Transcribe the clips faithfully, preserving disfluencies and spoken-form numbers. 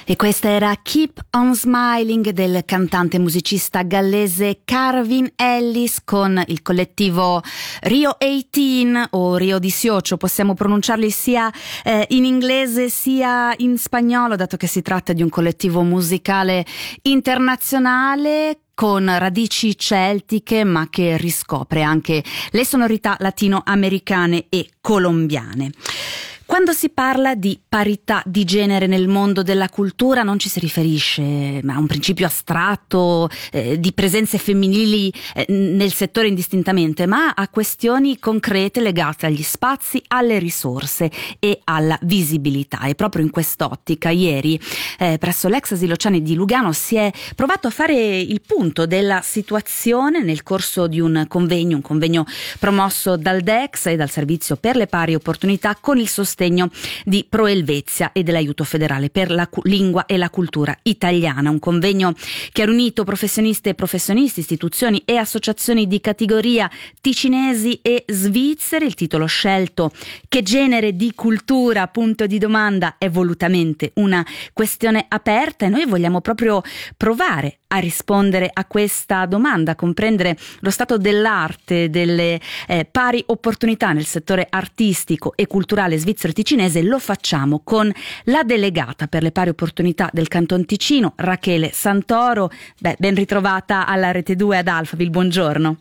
E questa era Keep on Smiling del cantante musicista gallese Carvin Ellis con il collettivo Rio diciotto o Rio diciotto, possiamo pronunciarli sia eh, in inglese sia in spagnolo, dato che si tratta di un collettivo musicale internazionale con radici celtiche, ma che riscopre anche le sonorità latinoamericane e colombiane. Quando si parla di parità di genere nel mondo della cultura non ci si riferisce a un principio astratto eh, di presenze femminili eh, nel settore indistintamente, ma a questioni concrete legate agli spazi, alle risorse e alla visibilità. E proprio in quest'ottica ieri eh, presso l'ex Asilo Ciani di Lugano si è provato a fare il punto della situazione nel corso di un convegno, un convegno promosso dal D E X e dal Servizio per le Pari Opportunità con il sostegno di Pro Elvezia e dell'aiuto federale per la cu- lingua e la cultura italiana, un convegno che ha riunito professioniste e professionisti, istituzioni e associazioni di categoria ticinesi e svizzere. Il titolo scelto: che genere di cultura? Punto di domanda. È volutamente una questione aperta e noi vogliamo proprio provare a rispondere a questa domanda, a comprendere lo stato dell'arte, delle eh, pari opportunità nel settore artistico e culturale svizzero e ticinese. Lo facciamo con la delegata per le pari opportunità del Canton Ticino, Rachele Santoro. Beh, ben ritrovata alla Rete due ad Alphaville, buongiorno.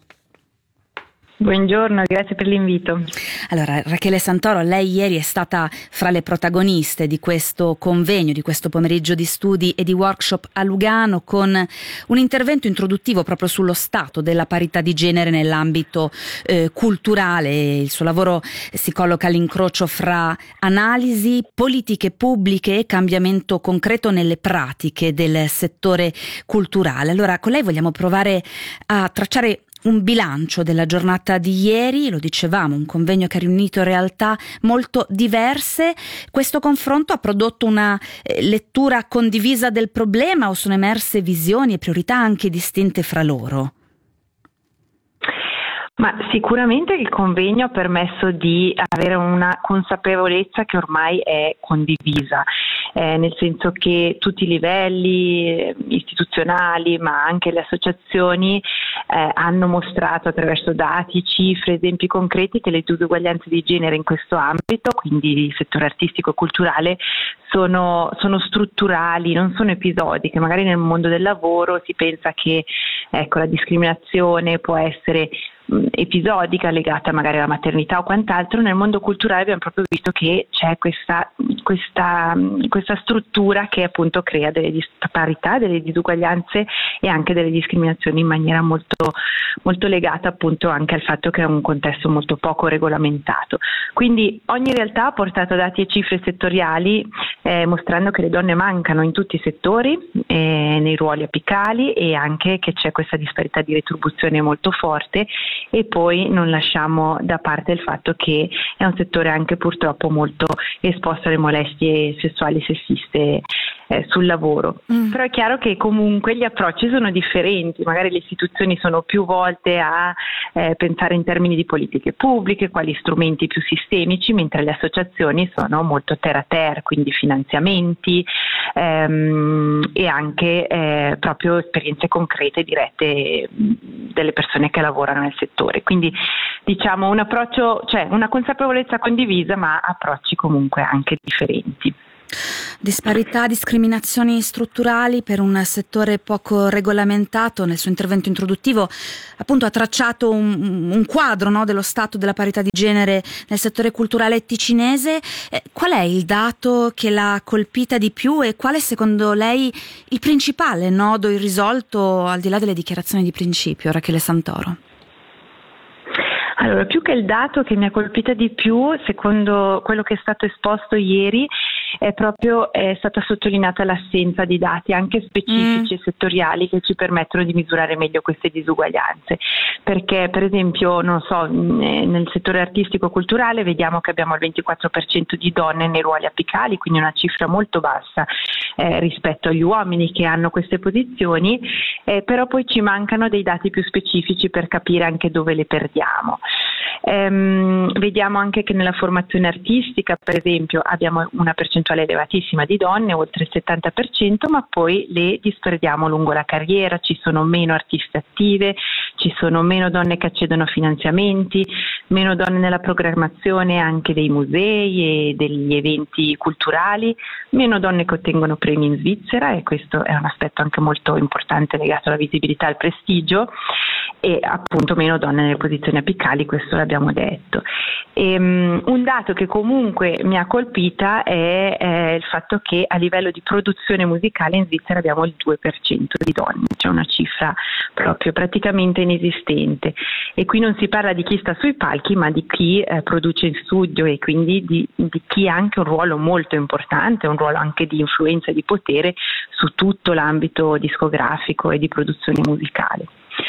Buongiorno, grazie per l'invito. Allora, Rachele Santoro, lei ieri è stata fra le protagoniste di questo convegno, di questo pomeriggio di studi e di workshop a Lugano, con un intervento introduttivo proprio sullo stato della parità di genere nell'ambito eh, culturale. Il suo lavoro si colloca all'incrocio fra analisi, politiche pubbliche e cambiamento concreto nelle pratiche del settore culturale. Allora, con lei vogliamo provare a tracciare un bilancio della giornata di ieri. Lo dicevamo, un convegno che ha riunito realtà molto diverse. Questo confronto ha prodotto una eh, lettura condivisa del problema o sono emerse visioni e priorità anche distinte fra loro? Ma sicuramente il convegno ha permesso di avere una consapevolezza che ormai è condivisa, eh, nel senso che tutti i livelli eh, istituzionali, ma anche le associazioni eh, hanno mostrato attraverso dati, cifre, esempi concreti che le disuguaglianze di genere in questo ambito, quindi il settore artistico e culturale, sono, sono strutturali, non sono episodiche. Magari nel mondo del lavoro si pensa che ecco, la discriminazione può essere episodica legata magari alla maternità o quant'altro. Nel mondo culturale abbiamo proprio visto che c'è questa, questa, questa struttura che appunto crea delle disparità, delle disuguaglianze e anche delle discriminazioni in maniera molto, molto legata appunto anche al fatto che è un contesto molto poco regolamentato. Quindi ogni realtà ha portato dati e cifre settoriali eh, mostrando che le donne mancano in tutti i settori, eh, nei ruoli apicali, e anche che c'è questa disparità di retribuzione molto forte. E poi non lasciamo da parte il fatto che è un settore anche purtroppo molto esposto alle molestie sessuali sessiste eh, sul lavoro. Mm. Però è chiaro che comunque gli approcci sono differenti, magari le istituzioni sono più volte a eh, pensare in termini di politiche pubbliche, quali strumenti più sistemici, mentre le associazioni sono molto terra a terra, quindi finanziamenti ehm, e anche eh, proprio esperienze concrete dirette delle persone che lavorano nel settore. Quindi diciamo un approccio, cioè una consapevolezza condivisa, ma approcci comunque anche differenti. Disparità, discriminazioni strutturali per un settore poco regolamentato. Nel suo intervento introduttivo appunto ha tracciato un, un quadro, no, dello stato della parità di genere nel settore culturale ticinese. Eh, qual è il dato che l'ha colpita di più e qual è secondo lei il principale nodo irrisolto al di là delle dichiarazioni di principio, Rachele Santoro? Allora, più che il dato che mi ha colpita di più, secondo quello che è stato esposto ieri, è proprio è stata sottolineata l'assenza di dati anche specifici mm. e settoriali che ci permettono di misurare meglio queste disuguaglianze. Perché per esempio, non so, nel settore artistico culturale vediamo che abbiamo il ventiquattro per cento di donne nei ruoli apicali, quindi una cifra molto bassa eh, rispetto agli uomini che hanno queste posizioni, eh, però poi ci mancano dei dati più specifici per capire anche dove le perdiamo. Ehm, vediamo anche che nella formazione artistica, per esempio, abbiamo una percentuale percentuale elevatissima di donne, oltre il settanta per cento, ma poi le disperdiamo lungo la carriera, ci sono meno artiste attive, ci sono meno donne che accedono a finanziamenti, meno donne nella programmazione anche dei musei e degli eventi culturali, meno donne che ottengono premi in Svizzera, e questo è un aspetto anche molto importante legato alla visibilità e al prestigio, e appunto meno donne nelle posizioni apicali, questo l'abbiamo detto. E, um, un dato che comunque mi ha colpita è eh, il fatto che a livello di produzione musicale in Svizzera abbiamo il due per cento di donne, cioè una cifra proprio praticamente inesistente, e qui non si parla di chi sta sui palchi ma di chi eh, produce in studio, e quindi di, di chi ha anche un ruolo molto importante, un ruolo anche di influenza e di potere su tutto l'ambito discografico e di produzione musicale.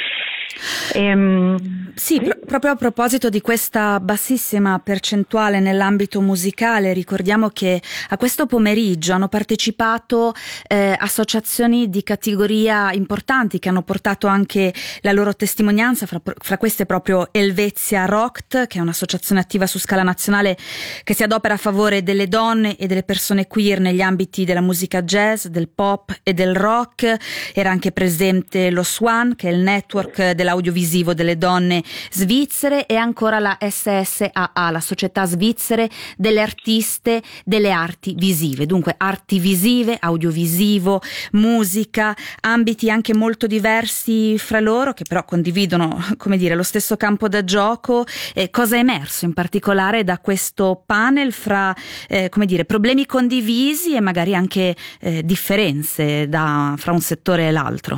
Ehm, sì, pro- proprio a proposito di questa bassissima percentuale nell'ambito musicale, ricordiamo che a questo pomeriggio hanno partecipato eh, associazioni di categoria importanti che hanno portato anche la loro testimonianza, fra, fra queste proprio Helvetia Rockt, che è un'associazione attiva su scala nazionale che si adopera a favore delle donne e delle persone queer negli ambiti della musica jazz, del pop e del rock. Era anche presente lo Swan, che è il network dell'audiovisivo delle donne svizzere, e ancora la S S A A, la Società Svizzere delle Artiste delle Arti Visive. Dunque arti visive, audiovisivo, musica, ambiti anche molto diversi fra loro, che però condividono, come dire, lo stesso campo da gioco. Eh, cosa è emerso in particolare da questo panel fra, eh, come dire, problemi condivisi e magari anche eh, differenze da, fra un settore e l'altro?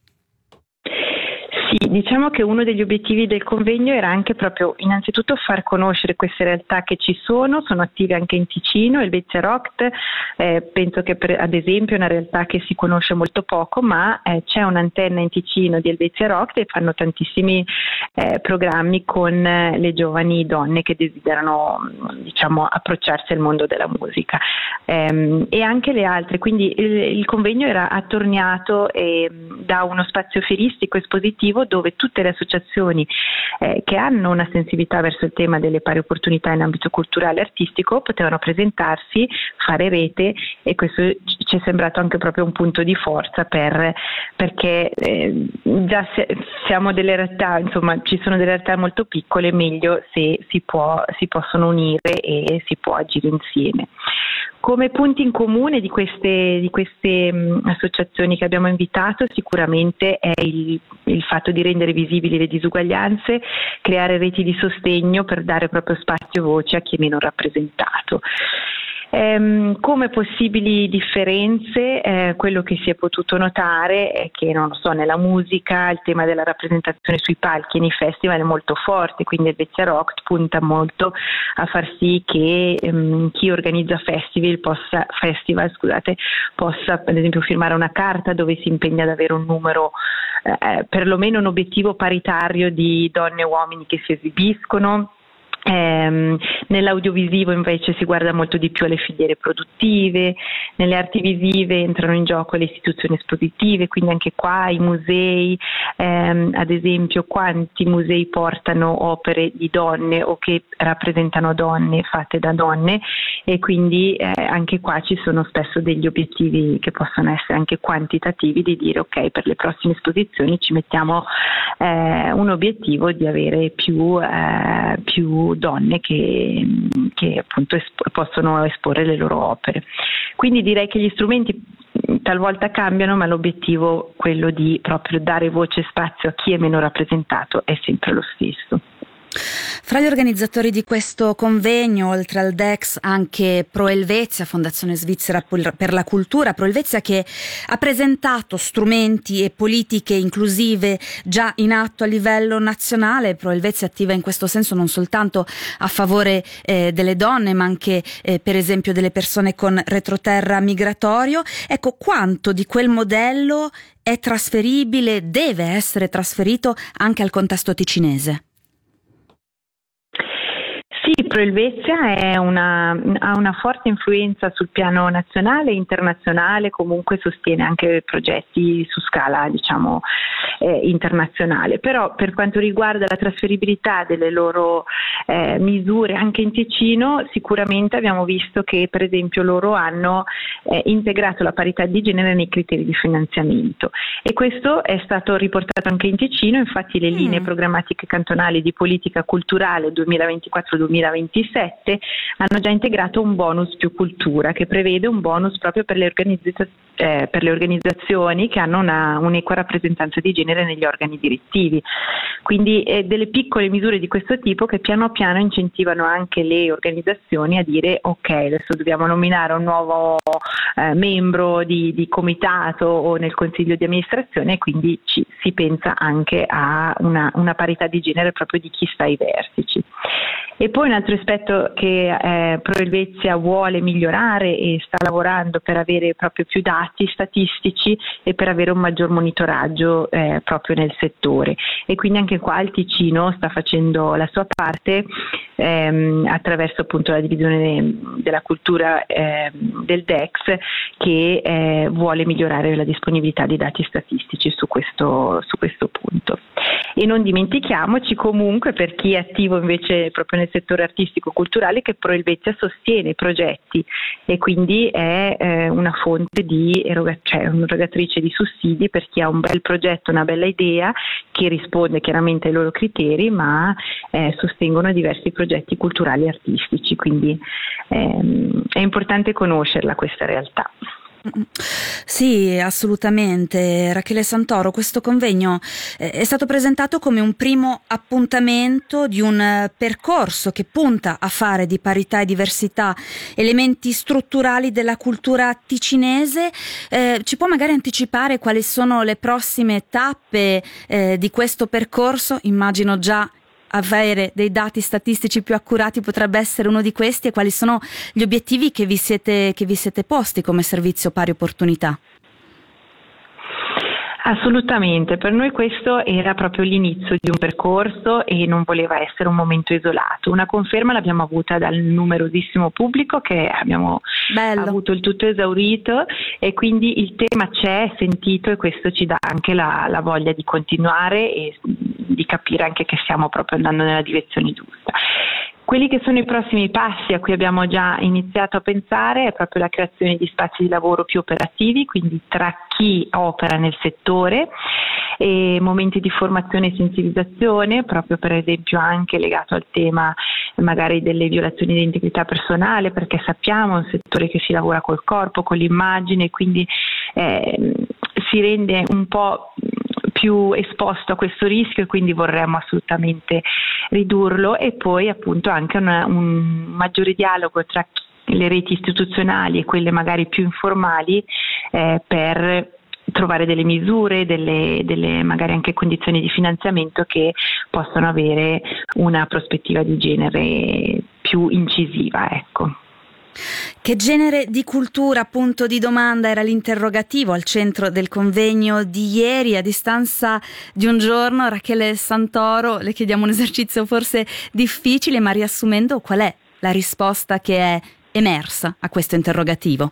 Sì, diciamo che uno degli obiettivi del convegno era anche proprio innanzitutto far conoscere queste realtà che ci sono, sono attive anche in Ticino, Helvetia Rockt, eh, penso che per, ad esempio è una realtà che si conosce molto poco, ma eh, c'è un'antenna in Ticino di Helvetia Rockt e fanno tantissimi eh, programmi con eh, le giovani donne che desiderano, diciamo, approcciarsi al mondo della musica, ehm, e anche le altre, quindi il, il convegno era attorniato eh, da uno spazio fieristico espositivo dove tutte le associazioni eh, che hanno una sensibilità verso il tema delle pari opportunità in ambito culturale e artistico potevano presentarsi, fare rete, e questo ci è sembrato anche proprio un punto di forza per, perché eh, già se, siamo delle realtà, insomma ci sono delle realtà molto piccole, meglio se si può, si possono unire e si può agire insieme. Come punti in comune di queste, di queste mh, associazioni che abbiamo invitato sicuramente è il, il fatto di rendere visibili le disuguaglianze, creare reti di sostegno per dare proprio spazio e voce a chi è meno rappresentato. Ehm, come possibili differenze, eh, quello che si è potuto notare è che, non lo so, nella musica il tema della rappresentazione sui palchi e nei festival è molto forte, quindi Helvetia Rockt punta molto a far sì che ehm, chi organizza festival possa, festival, scusate, possa ad esempio firmare una carta dove si impegna ad avere un numero, eh, perlomeno un obiettivo paritario di donne e uomini che si esibiscono. Eh, nell'audiovisivo invece si guarda molto di più alle filiere produttive, nelle arti visive entrano in gioco le istituzioni espositive, quindi anche qua i musei, ehm, ad esempio quanti musei portano opere di donne o che rappresentano donne fatte da donne, e quindi eh, anche qua ci sono spesso degli obiettivi che possono essere anche quantitativi, di dire ok, per le prossime esposizioni ci mettiamo eh, un obiettivo di avere più, eh, più donne che, che appunto esp- possono esporre le loro opere. Quindi direi che gli strumenti talvolta cambiano, ma l'obiettivo, quello di proprio dare voce e spazio a chi è meno rappresentato, è sempre lo stesso. Fra gli organizzatori di questo convegno, oltre al D E X, anche Pro Helvetia, Fondazione Svizzera per la Cultura, Pro Helvetia che ha presentato strumenti e politiche inclusive già in atto a livello nazionale. Pro Helvetia attiva in questo senso non soltanto a favore eh, delle donne, ma anche eh, per esempio delle persone con retroterra migratorio. Ecco, quanto di quel modello è trasferibile, deve essere trasferito anche al contesto ticinese? Sì, Pro Helvezia è una, ha una forte influenza sul piano nazionale e internazionale, comunque sostiene anche progetti su scala diciamo eh, internazionale, però per quanto riguarda la trasferibilità delle loro eh, misure anche in Ticino, sicuramente abbiamo visto che per esempio loro hanno eh, integrato la parità di genere nei criteri di finanziamento, e questo è stato riportato anche in Ticino. Infatti le linee mm. programmatiche cantonali di politica culturale duemilaventiquattro duemilaventisette hanno già integrato un bonus più cultura, che prevede un bonus proprio per le, organizza- eh, per le organizzazioni che hanno una, un'equa rappresentanza di genere negli organi direttivi. Quindi eh, delle piccole misure di questo tipo che piano piano incentivano anche le organizzazioni a dire ok, adesso dobbiamo nominare un nuovo eh, membro di, di comitato o nel consiglio di amministrazione, e quindi ci, si pensa anche a una, una parità di genere proprio di chi sta ai vertici. E poi un altro aspetto che eh, Pro Helvezia vuole migliorare e sta lavorando per avere proprio più dati statistici e per avere un maggior monitoraggio eh, proprio nel settore, e quindi anche qua il Ticino sta facendo la sua parte ehm, attraverso appunto la divisione della cultura eh, del D E X, che eh, vuole migliorare la disponibilità di dati statistici su questo, su questo punto. E non dimentichiamoci comunque, per chi è attivo invece proprio nel settore artistico-culturale, che Pro Helvezia sostiene i progetti e quindi è eh, una fonte di eroga- cioè un'erogatrice di sussidi per chi ha un bel progetto, una bella idea che risponde chiaramente ai loro criteri, ma eh, sostengono diversi progetti culturali e artistici, quindi ehm, è importante conoscerla questa realtà. Sì, assolutamente. Rachele Santoro, questo convegno eh, è stato presentato come un primo appuntamento di un eh, percorso che punta a fare di parità e diversità elementi strutturali della cultura ticinese. Eh, ci può magari anticipare quali sono le prossime tappe eh, di questo percorso? Immagino già avere dei dati statistici più accurati potrebbe essere uno di questi, e quali sono gli obiettivi che vi siete, che vi siete posti come servizio pari opportunità? Assolutamente, per noi questo era proprio l'inizio di un percorso e non voleva essere un momento isolato. Una conferma l'abbiamo avuta dal numerosissimo pubblico, che abbiamo Bello. avuto il tutto esaurito, e quindi il tema c'è, è sentito, e questo ci dà anche la, la voglia di continuare e di capire anche che stiamo proprio andando nella direzione giusta. Quelli che sono i prossimi passi a cui abbiamo già iniziato a pensare è proprio la creazione di spazi di lavoro più operativi, quindi tra chi opera nel settore, e momenti di formazione e sensibilizzazione, proprio per esempio anche legato al tema magari delle violazioni di integrità personale, perché sappiamo è un settore che si lavora col corpo, con l'immagine, quindi eh, si rende un po' più esposto a questo rischio, e quindi vorremmo assolutamente ridurlo. E poi appunto anche una, un maggiore dialogo tra le reti istituzionali e quelle magari più informali eh, per trovare delle misure, delle, delle magari anche condizioni di finanziamento che possano avere una prospettiva di genere più incisiva, ecco. Che genere di cultura, punto di domanda, era l'interrogativo al centro del convegno di ieri. A distanza di un giorno, Rachele Santoro, le chiediamo un esercizio forse difficile, ma riassumendo, qual è la risposta che è emersa a questo interrogativo?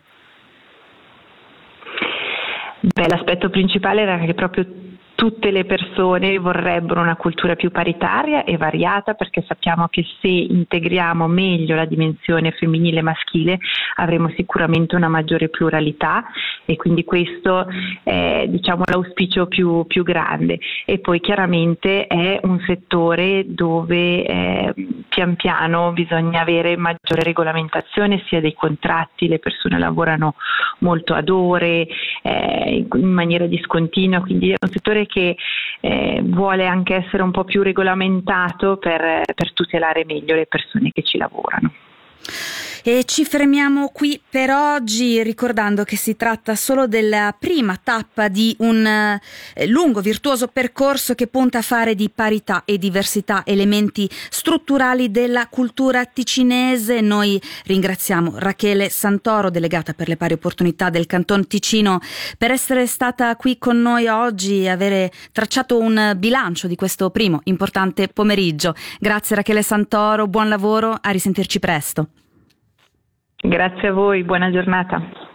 Beh, l'aspetto principale era che proprio tutte le persone vorrebbero una cultura più paritaria e variata, perché sappiamo che se integriamo meglio la dimensione femminile e maschile avremo sicuramente una maggiore pluralità, e quindi questo è, diciamo, l'auspicio più, più grande. E poi chiaramente è un settore dove eh, pian piano bisogna avere maggiore regolamentazione sia dei contratti, le persone lavorano molto ad ore, eh, in maniera discontinua, quindi è un settore che eh, vuole anche essere un po' più regolamentato per, per tutelare meglio le persone che ci lavorano. E ci fermiamo qui per oggi, ricordando che si tratta solo della prima tappa di un eh, lungo, virtuoso percorso che punta a fare di parità e diversità elementi strutturali della cultura ticinese. Noi ringraziamo Rachele Santoro, delegata per le pari opportunità del Canton Ticino, per essere stata qui con noi oggi e avere tracciato un bilancio di questo primo importante pomeriggio. Grazie Rachele Santoro, buon lavoro, a risentirci presto. Grazie a voi, buona giornata.